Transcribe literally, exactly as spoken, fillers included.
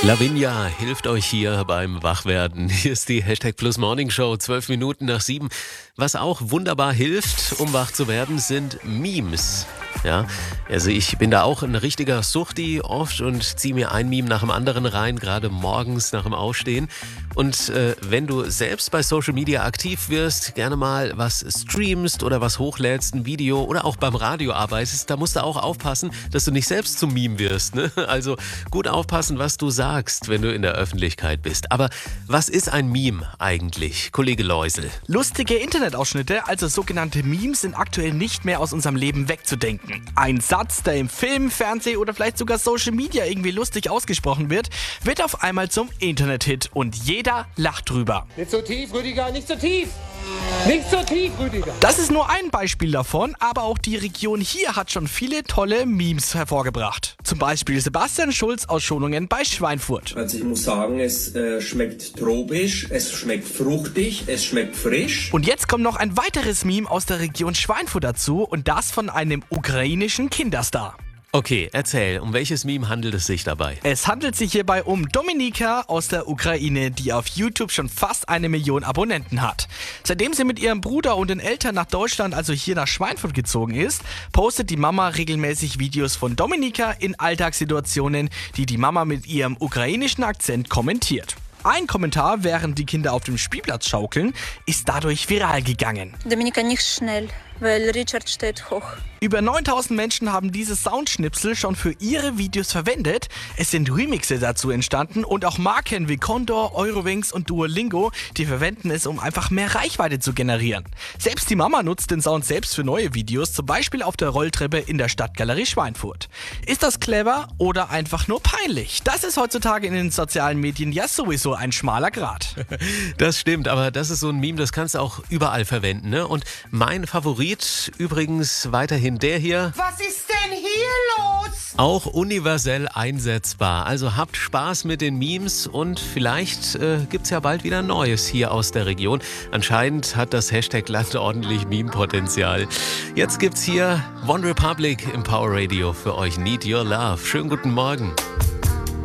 Lavinia hilft euch hier beim Wachwerden. Hier ist die Hashtag Plus Morning Show, zwölf Minuten nach sieben. Was auch wunderbar hilft, um wach zu werden, sind Memes. Ja, also ich bin da auch ein richtiger Suchti oft und ziehe mir ein Meme nach dem anderen rein, gerade morgens nach dem Aufstehen. Und äh, wenn du selbst bei Social Media aktiv wirst, gerne mal was streamst oder was hochlädst, ein Video oder auch beim Radio arbeitest, da musst du auch aufpassen, dass du nicht selbst zum Meme wirst. Ne? Also gut aufpassen, was du sagst, wenn du in der Öffentlichkeit bist. Aber was ist ein Meme eigentlich, Kollege Leusel? Lustige Internetausschnitte, also sogenannte Memes, sind aktuell nicht mehr aus unserem Leben wegzudenken. Ein Satz, der im Film, Fernsehen oder vielleicht sogar Social Media irgendwie lustig ausgesprochen wird, wird auf einmal zum Internet-Hit und jeder lacht drüber. Nicht so tief, Rüdiger, nicht so tief! Nicht so tief, Rüdiger! Das ist nur ein Beispiel davon, aber auch die Region hier hat schon viele tolle Memes hervorgebracht. Zum Beispiel Sebastian Schulz aus Schonungen bei Schweinfurt. Also ich muss sagen, es äh, schmeckt tropisch, es schmeckt fruchtig, es schmeckt frisch. Und jetzt kommt noch ein weiteres Meme aus der Region Schweinfurt dazu und das von einem ukrainischen Kinderstar. Okay, erzähl, um welches Meme handelt es sich dabei? Es handelt sich hierbei um Dominika aus der Ukraine, die auf YouTube schon fast eine Million Abonnenten hat. Seitdem sie mit ihrem Bruder und den Eltern nach Deutschland, also hier nach Schweinfurt gezogen ist, postet die Mama regelmäßig Videos von Dominika in Alltagssituationen, die die Mama mit ihrem ukrainischen Akzent kommentiert. Ein Kommentar, während die Kinder auf dem Spielplatz schaukeln, ist dadurch viral gegangen. Dominika, nicht schnell, weil Richard steht hoch. Über neuntausend Menschen haben dieses Soundschnipsel schon für ihre Videos verwendet. Es sind Remixe dazu entstanden und auch Marken wie Condor, Eurowings und Duolingo, die verwenden es, um einfach mehr Reichweite zu generieren. Selbst die Mama nutzt den Sound selbst für neue Videos, zum Beispiel auf der Rolltreppe in der Stadtgalerie Schweinfurt. Ist das clever oder einfach nur peinlich? Das ist heutzutage in den sozialen Medien ja sowieso ein schmaler Grat. Das stimmt, aber das ist so ein Meme, das kannst du auch überall verwenden. Ne? Und mein Favorit übrigens weiterhin der hier. Was ist denn hier los? Auch universell einsetzbar. Also habt Spaß mit den Memes und vielleicht äh, gibt's ja bald wieder Neues hier aus der Region. Anscheinend hat das Hashtag Land ordentlich Meme-Potenzial. Jetzt gibt's hier One Republic im Power Radio für euch. Need Your Love. Schönen guten Morgen.